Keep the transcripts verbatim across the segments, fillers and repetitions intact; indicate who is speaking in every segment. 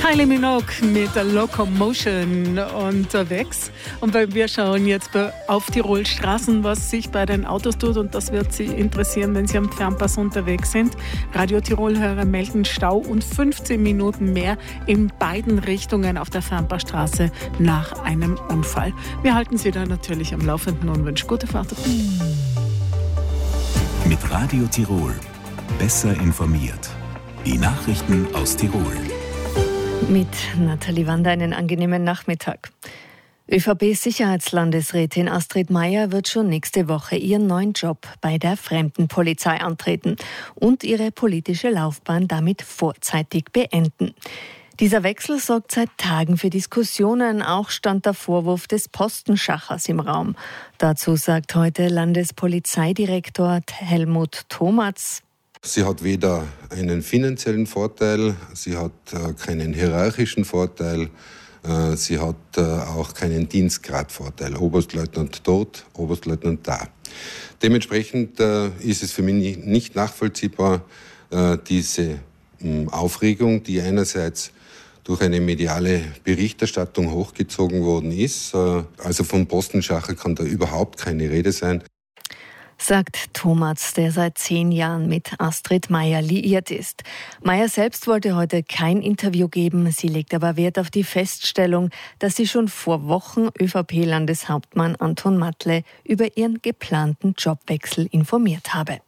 Speaker 1: Kylie Minogue mit der Locomotion unterwegs. Und wir schauen jetzt auf Tirol Straßen, was sich bei den Autos tut. Und das wird Sie interessieren, wenn Sie am Fernpass unterwegs sind. Radio Tirol-Hörer melden Stau und fünfzehn Minuten mehr in beiden Richtungen auf der Fernpassstraße nach einem Unfall. Wir halten Sie da natürlich am Laufenden und wünschen gute Fahrt.
Speaker 2: Mit Radio Tirol. Besser informiert. Die Nachrichten aus Tirol.
Speaker 3: Mit Nathalie Wander einen angenehmen Nachmittag. ÖVP-Sicherheitslandesrätin Astrid Maier wird schon nächste Woche ihren neuen Job bei der Fremdenpolizei antreten und ihre politische Laufbahn damit vorzeitig beenden. Dieser Wechsel sorgt seit Tagen für Diskussionen. Auch stand der Vorwurf des Postenschachers im Raum. Dazu sagt heute Landespolizeidirektor Helmut Thomatz:
Speaker 4: Sie hat weder einen finanziellen Vorteil, sie hat äh, keinen hierarchischen Vorteil, äh, sie hat äh, auch keinen Dienstgradvorteil. Oberstleutnant dort, Oberstleutnant da. Dementsprechend äh, ist es für mich nicht nachvollziehbar, äh, diese mh, Aufregung, die einerseits durch eine mediale Berichterstattung hochgezogen worden ist. Äh, also vom Postenschacher kann da überhaupt keine Rede sein.
Speaker 3: Sagt Thomatz, der seit zehn Jahren mit Astrid Maier liiert ist. Maier selbst wollte heute kein Interview geben. Sie legt aber Wert auf die Feststellung, dass sie schon vor Wochen ÖVP-Landeshauptmann Anton Matle über ihren geplanten Jobwechsel informiert habe.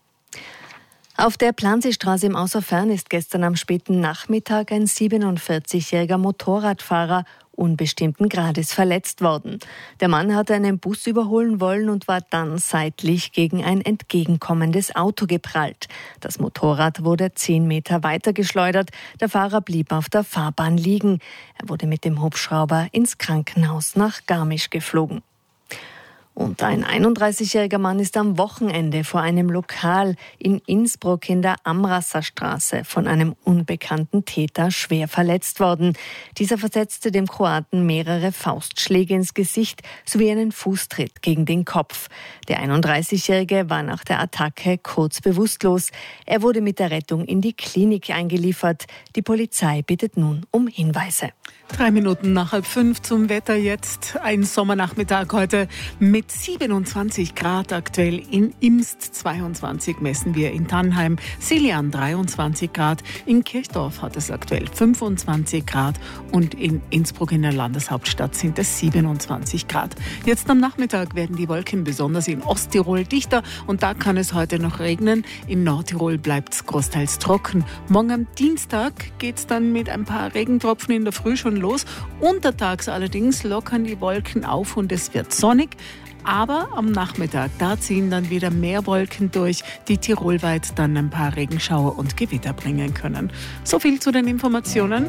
Speaker 3: Auf der Planseestraße im Außerfern ist gestern am späten Nachmittag ein siebenundvierzigjähriger Motorradfahrer unbestimmten Grades verletzt worden. Der Mann hatte einen Bus überholen wollen und war dann seitlich gegen ein entgegenkommendes Auto geprallt. Das Motorrad wurde zehn Meter weiter geschleudert. Der Fahrer blieb auf der Fahrbahn liegen. Er wurde mit dem Hubschrauber ins Krankenhaus nach Garmisch geflogen. Und ein einunddreißigjähriger Mann ist am Wochenende vor einem Lokal in Innsbruck in der Amrasser Straße von einem unbekannten Täter schwer verletzt worden. Dieser versetzte dem Kroaten mehrere Faustschläge ins Gesicht sowie einen Fußtritt gegen den Kopf. Der einunddreißigjährige war nach der Attacke kurz bewusstlos. Er wurde mit der Rettung in die Klinik eingeliefert. Die Polizei bittet nun um Hinweise.
Speaker 1: Drei Minuten nach halb fünf zum Wetter jetzt. Ein Sommernachmittag heute mit siebenundzwanzig Grad aktuell. In Imst zweiundzwanzig messen wir in Tannheim. Selian dreiundzwanzig Grad. In Kirchdorf hat es aktuell fünfundzwanzig Grad. Und in Innsbruck in der Landeshauptstadt sind es siebenundzwanzig Grad. Jetzt am Nachmittag werden die Wolken besonders in Osttirol dichter. Und da kann es heute noch regnen. In Nordtirol bleibt es großteils trocken. Morgen am Dienstag geht es dann mit ein paar Regentropfen in der Früh schon los. Untertags allerdings lockern die Wolken auf und es wird sonnig. Aber am Nachmittag, da ziehen dann wieder mehr Wolken durch, die tirolweit dann ein paar Regenschauer und Gewitter bringen können. So viel zu den Informationen.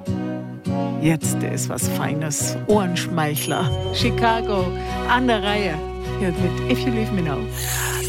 Speaker 1: Jetzt ist was Feines. Ohrenschmeichler. Chicago an der Reihe. Hier mit If You Leave Me Now.